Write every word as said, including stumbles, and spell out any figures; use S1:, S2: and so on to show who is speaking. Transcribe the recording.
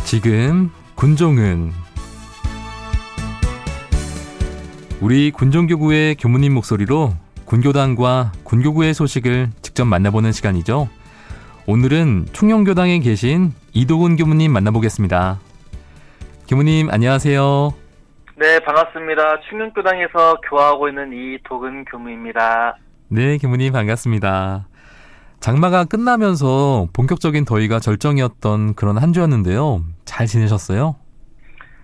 S1: 지금 군종은 우리 군종교구의 교무님 목소리로 군교당과 군교구의 소식을 직접 만나보는 시간이죠. 오늘은 충녕교당에 계신 이도근 교무님 만나보겠습니다. 교무님 안녕하세요.
S2: 네, 반갑습니다. 충녕교당에서 교화하고 있는 이도근 교무입니다.
S1: 네, 교무님 반갑습니다. 장마가 끝나면서 본격적인 더위가 절정이었던 그런 한 주였는데요. 잘 지내셨어요?